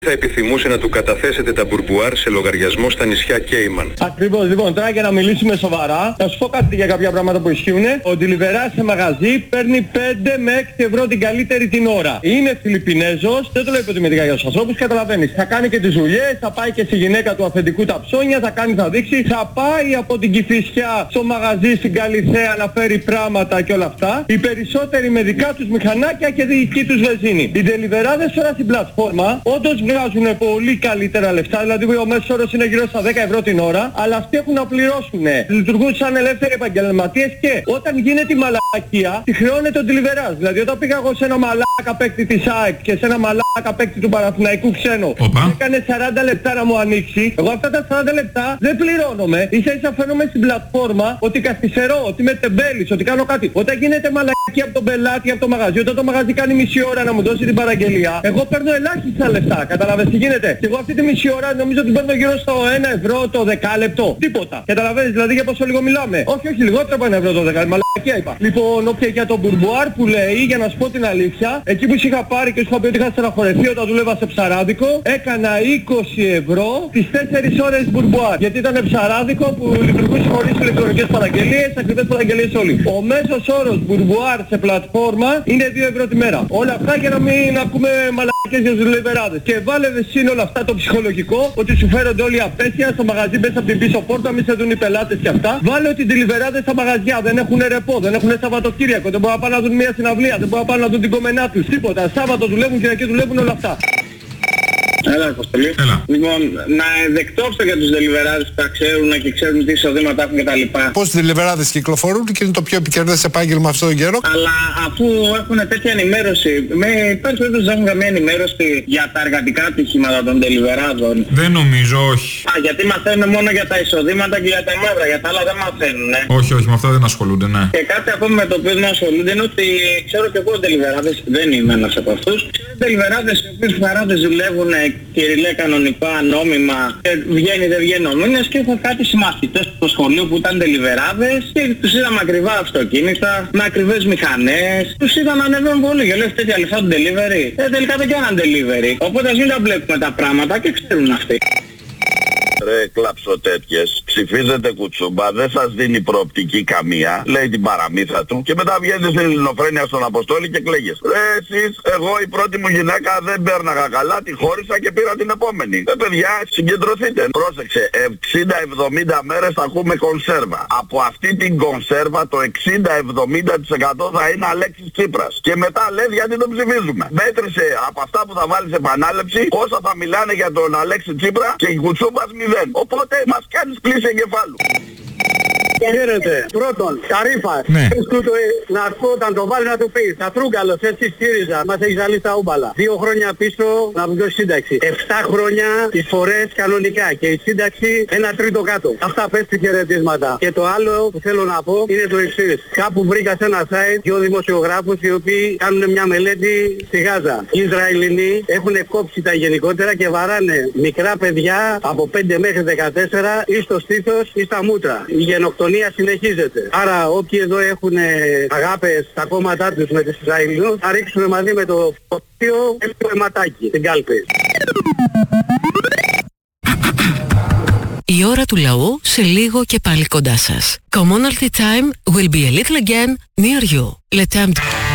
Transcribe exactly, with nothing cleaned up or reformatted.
θα επιθυμούσε να του καταθέσετε τα μπουρμπουάρ σε λογαριασμό στα νησιά Κέιμαν. Ακριβώς, λοιπόν, τώρα για να μιλήσουμε σοβαρά, θα σου πω κάτι για κάποια πράγματα που ισχύουν. Ο ντιλιβεράς σε μαγαζί παίρνει πέντε με έξι ευρώ την καλύτερη την ώρα. Είναι Φιλιππινέζος, δεν το λέω υποτιμητικά για τους ανθρώπους, καταλαβαίνεις. Θα κάνει και τις δουλειές, θα πάει και στη γυναίκα του αφεντικού τα ψώνια, θα κάνει, θα δείξει, θα πάει από την Κηφισιά στο μαγαζί στην Καλιθέα να φέρει πράγματα και όλα αυτά. Οι περισσότεροι με δικά τους μηχανάκια και δική τους βενζίνη. Οι ντελιβεράδες τώρα στην πλατφόρμα όντως βγάζουν πολύ καλύτερα λεφτά, δηλαδή ο μέσος όρος είναι γύρω στα δέκα ευρώ την ώρα, αλλά αυτοί έχουν να πληρώσουν. Λειτουργούν σαν ελεύθεροι επαγγελματίες και όταν γίνεται η μαλακία, τη χρεώνεται ο ντελιβεράς. Δηλαδή όταν πήγα εγώ σε ένα μαλάκα παίκτη της ΑΕΚ και σε ένα μαλάκα παίκτη του Παναθηναϊκού ξένο, έκανε σαράντα λεπτά να μου ανοίξει, εγώ αυτά τα σαράντα λεπτά δεν πληρώνομαι. Ίσα ίσα φαίνομαι στην πλατφόρμα ότι καθυστερώ, ότι είμαι τεμπέλης, ότι κάνω κάτι. Όταν γίνεται μαλακία από τον πελάτη, από το μαγαζί, όταν το μαγαζί κάνει μισή ώρα να μου δώσει την παραγγελία, εγώ παίρνω ελάχιστα λεφτά. Καταλαβαίνεις τι γίνεται. Και εγώ αυτή τη μισή ώρα νομίζω ότι παίρνω γύρω στο ένα ευρώ το δεκάλεπτο. Τίποτα. Καταλαβαίνεις δηλαδή για πόσο λίγο μιλάμε. Όχι, όχι, λιγότερο από ένα ευρώ το δεκάλεπτο. Μαλακία είπα. Λοιπόν, όποια για τον μπουρμπουάρ που λέει, για να σου πω την αλήθεια, εκεί που σου είχα πάρει και σου είχα πει ότι είχα στεναχωρεθεί όταν δούλευα σε ψαράδικο, έκανα είκοσι ευρώ τις τέσσερις ώρες μπουρμπουάρ. Γιατί ήταν ψαράδικο που λειτουργούσε χωρίς ηλεκτρονικές παραγγελίες, ακριβές παραγγελίες όλοι. Ο μέσος όρος μπουρμπουάρ σε πλατφόρμα είναι δύο ευρώ τη μέρα. Όλα αυτά για να μην ακούμε μαλακίες για τους ντελιβεράδες. Και βάλε σύνολα αυτά το ψυχολογικό, ότι σου φέρονται όλοι απέσια στο μαγαζί μέσα από την πίσω πόρτα, μη σε δουν οι πελάτες και αυτά. Βάλε ότι οι ντελιβεράδες στα μαγαζιά δεν έχουν ρεπό, δεν έχουν Σαββατοκύριακο, δεν μπορούν να πάνε να δουν μια συναυλία, δεν μπορούν να πάνε να δουν την κομμενά τους, τίποτα. Σάββατο δουλεύουν, Κυριακή δουλεύουν, όλα αυτά. Έλα, Αποστολή. Έλα. Λοιπόν, να δεκτώ αυτό για τους ντελιβεράδες που τα ξέρουν και ξέρουν τι εισοδήματα έχουν κτλ. Πώς οι ντελιβεράδες κυκλοφορούν και είναι το πιο επικερδές επάγγελμα αυτόν τον καιρό. Αλλά αφού έχουν τέτοια ενημέρωση, με υπάρχει περίπτωση να έχουν καμία ενημέρωση για τα εργατικά ατυχήματα των ντελιβεράδων? Δεν νομίζω, όχι. Α, γιατί μαθαίνουν μόνο για τα εισοδήματα και για τα μέτρα, για τα άλλα δεν μαθαίνουν, ναι. Όχι, όχι, με αυτά δεν ασχολούνται, ναι. Και κάτι ακόμη με το οποίο δεν ασχολούνται είναι ότι ξέρω και εγώ ντελιβεράδες, δεν είμαι ένας από αυτούς. Ξέρω ντελιβεράδες οι οποίοι χαράδες δουλεύουν κυριλέ κανονικά, νόμιμα, και βγαίνει δεν βγαίνει ο μήνας και έχω κάτι συμμαθητές στο σχολείο που ήταν ντελιβεράδες και τους είδαμε ακριβά αυτοκίνητα, με ακριβές μηχανές, τους είδα να ανεβαίνουν πολύ και λέω τέτοια λεφτά του delivery. Ε, τελικά δεν κάναν delivery. Οπότε ας μην τα βλέπουμε τα πράγματα και ξέρουν αυτοί. Ρε κλάψω τέτοιες, ψηφίζετε κουτσούμπα, δεν σας δίνει προοπτική καμία, λέει την παραμύθα του και μετά βγαίνετε στην ελληνοφρένεια στον Αποστόλη και κλαίγες. Ρε εσείς, εγώ η πρώτη μου γυναίκα δεν πέρναγα καλά, τη χώρισα και πήρα την επόμενη. Ε παιδιά, συγκεντρωθείτε. Πρόσεξε, εξήντα εβδομήντα μέρες θα ακούμε κονσέρβα. Από αυτή την κονσέρβα το εξήντα εβδομήντα τοις εκατό θα είναι Αλέξης Τσίπρας. Και μετά λες γιατί τον ψηφίζουμε. Μέτρησε από αυτά που θα βάλεις επανάληψη, όσα θα μιλάνε για τον Αλέξη Τσίπρα και η κουτσούμπας μηδέν. Οπότε μας κάνεις πλήση εγκεφάλου. Χαίρετε. Πρώτον, Καρύφας. Ναι. Να πω όταν το βάλει να του πεις. Ατρούγκαλος, έτσι ΣΥΡΙΖΑ. Μας έχει ζαλίσει τα ούμπαλα. Δύο χρόνια πίσω να μου δώσει σύνταξη. Εφτά χρόνια τις φορές κανονικά. Και η σύνταξη ένα τρίτο κάτω. Αυτά πες του χαιρετίσματα. Και το άλλο που θέλω να πω είναι το εξής. Κάπου βρήκα σε ένα site δύο δημοσιογράφους οι οποίοι κάνουν μια μελέτη στη Γάζα. Οι Ισραηλινοί έχουν κόψει τα γενικότερα και βαράνε μικρά παιδιά από πέντε μέχρι δεκατέσσερα ή στο στήθος ή στα μούτρα. Η γενοκτονία συνεχίζεται. Άρα όποιοι εδώ έχουν αγάπες στα κόμματά τους με τους Ισραηλινούς θα ρίξουν μαζί με το φωτίο το αιματάκι στην κάλπη. Η ώρα του λαού σε λίγο και πάλι κοντά σας. Commonalty time will be a little again near you. Le temps